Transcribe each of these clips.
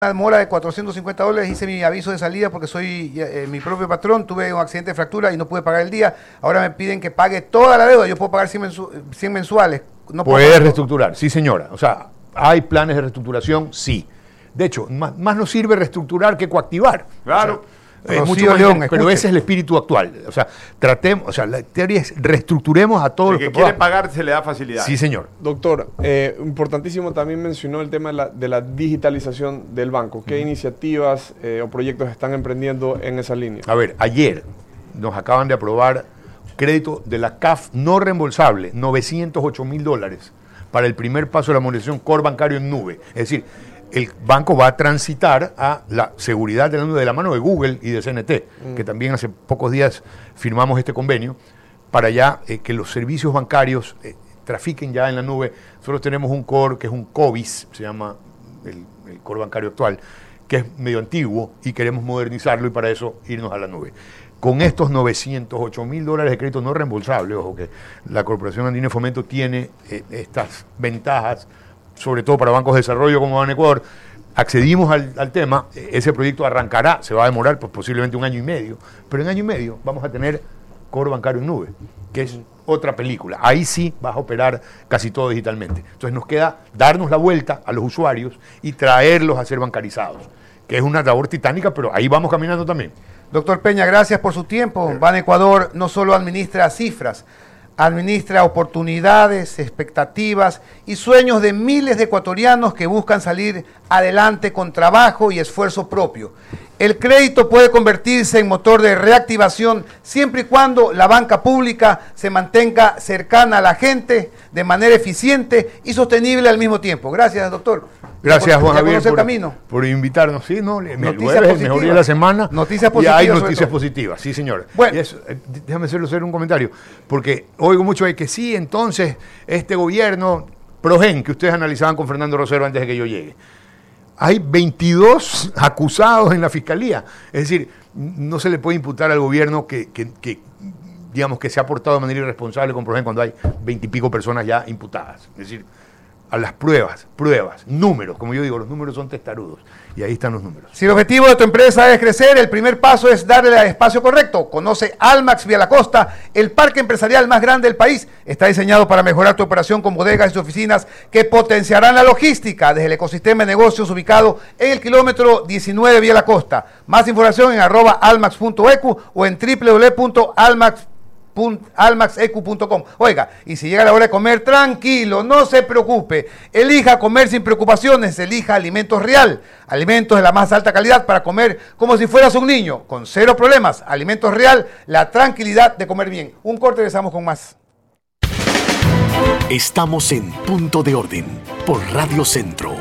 una mora de $450, hice mi aviso de salida porque soy mi propio patrón, tuve un accidente de fractura y no pude pagar el día, ahora me piden que pague toda la deuda, yo puedo pagar 100 mensuales. No puedes reestructurar, sí señora, o sea, hay planes de reestructuración, sí. De hecho, más nos sirve reestructurar que coactivar. Claro. Es mucho León, pero ese es el espíritu actual. O sea, la teoría es reestructuremos a todos los que quiere pagar, se le da facilidad. Sí, señor. Doctor, importantísimo también mencionó el tema de la digitalización del banco. ¿Qué iniciativas o proyectos están emprendiendo en esa línea? A ver, ayer nos acaban de aprobar crédito de la CAF no reembolsable, $908,000 para el primer paso de la modernización core bancario en nube. Es decir, el banco va a transitar a la seguridad de la nube de la mano de Google y de CNT, que también hace pocos días firmamos este convenio, para ya que los servicios bancarios trafiquen ya en la nube. Nosotros tenemos un core que es un COBIS, se llama el core bancario actual, que es medio antiguo y queremos modernizarlo y para eso irnos a la nube. Con estos $908,000 de crédito no reembolsable, ojo que la Corporación Andina de Fomento tiene estas ventajas, sobre todo para bancos de desarrollo como Banecuador, accedimos al tema, ese proyecto arrancará, se va a demorar pues, posiblemente 1 año y medio, pero en 1 año y medio vamos a tener core bancario en nube, que es otra película. Ahí sí vas a operar casi todo digitalmente. Entonces nos queda darnos la vuelta a los usuarios y traerlos a ser bancarizados, que es una labor titánica, pero ahí vamos caminando también. Doctor Peña, gracias por su tiempo. Banecuador no solo administra cifras, administra oportunidades, expectativas y sueños de miles de ecuatorianos que buscan salir adelante con trabajo y esfuerzo propio. El crédito puede convertirse en motor de reactivación siempre y cuando la banca pública se mantenga cercana a la gente de manera eficiente y sostenible al mismo tiempo. Gracias, doctor. Gracias, Juan Javier, por invitarnos. Sí, ¿no? Noticias positivas. Mejor día de la semana. Noticias positivas. Y hay noticias positivas, sí, señor. Bueno. Y eso, déjame hacer un comentario, porque oigo mucho de que sí, entonces, este gobierno, Progen, que ustedes analizaban con Fernando Rosero antes de que yo llegue, hay 22 acusados en la fiscalía. Es decir, no se le puede imputar al gobierno que digamos, que se ha portado de manera irresponsable con Progen cuando hay 20 y pico personas ya imputadas. Es decir, a las pruebas, números, como yo digo, los números son testarudos, y ahí están los números. Si el objetivo de tu empresa es crecer, el primer paso es darle el espacio correcto. Conoce Almax Vía La Costa, el parque empresarial más grande del país. Está diseñado para mejorar tu operación con bodegas y oficinas que potenciarán la logística desde el ecosistema de negocios ubicado en el kilómetro 19 Vía La Costa. Más información en @almax.ecu o en www.almaxecu.com. Oiga, y si llega la hora de comer, tranquilo, no se preocupe. Elija comer sin preocupaciones, elija Alimentos Real. Alimentos de la más alta calidad para comer como si fueras un niño, con 0 problemas. Alimentos Real, la tranquilidad de comer bien. Un corte, regresamos con más. Estamos en Punto de Orden por Radio Centro.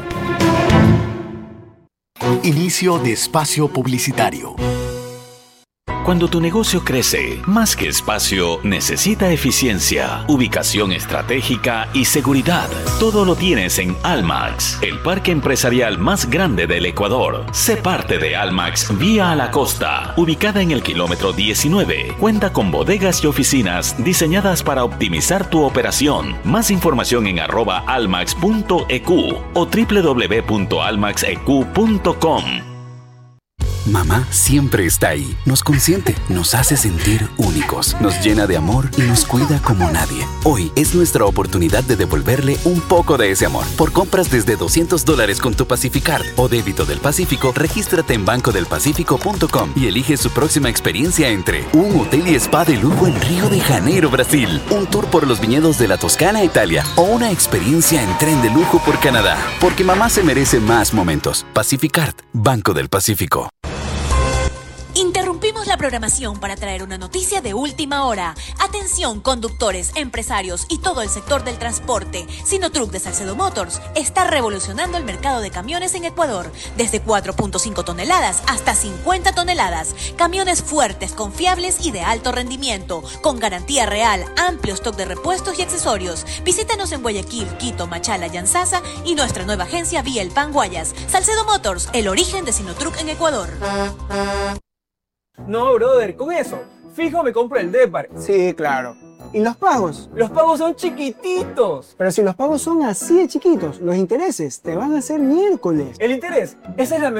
Inicio de espacio publicitario. Cuando tu negocio crece, más que espacio, necesita eficiencia, ubicación estratégica y seguridad. Todo lo tienes en Almax, el parque empresarial más grande del Ecuador. Sé parte de Almax Vía La Costa, ubicada en el kilómetro 19. Cuenta con bodegas y oficinas diseñadas para optimizar tu operación. Más información en @almax.eq o www.almaxeq.com. Mamá siempre está ahí, nos consiente, nos hace sentir únicos, nos llena de amor y nos cuida como nadie. Hoy es nuestra oportunidad de devolverle un poco de ese amor. Por compras desde $200 con tu Pacificard o débito del Pacífico, regístrate en bancodelpacifico.com y elige su próxima experiencia entre un hotel y spa de lujo en Río de Janeiro, Brasil, un tour por los viñedos de la Toscana, Italia o una experiencia en tren de lujo por Canadá. Porque mamá se merece más momentos. Pacificard, Banco del Pacífico. Interrumpimos la programación para traer una noticia de última hora. Atención, conductores, empresarios y todo el sector del transporte. Sinotruck de Salcedo Motors está revolucionando el mercado de camiones en Ecuador. Desde 4.5 toneladas hasta 50 toneladas. Camiones fuertes, confiables y de alto rendimiento. Con garantía real, amplio stock de repuestos y accesorios. Visítanos en Guayaquil, Quito, Machala, Yanzasa y nuestra nueva agencia Vía El Pan Guayas. Salcedo Motors, el origen de Sinotruck en Ecuador. No, brother, con eso, fijo me compro el Depar. Sí, claro. ¿Y los pagos? Los pagos son chiquititos. Pero si los pagos son así de chiquitos, los intereses te van a hacer miércoles. El interés, esa es la